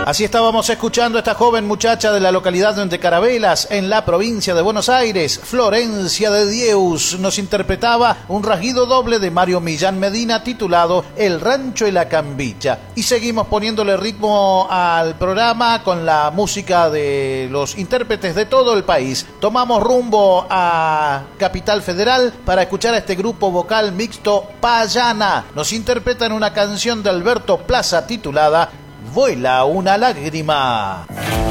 Así estábamos escuchando a esta joven muchacha de la localidad de Carabelas, en la provincia de Buenos Aires. Florencia de Dieus nos interpretaba un rasguido doble de Mario Millán Medina titulado El Rancho y la Cambicha. Y seguimos poniéndole ritmo al programa con la música de los intérpretes de todo el país. Tomamos rumbo a Capital Federal para escuchar a este grupo vocal mixto Payana. Nos interpretan una canción de Alberto Plaza titulada Vuela una lágrima.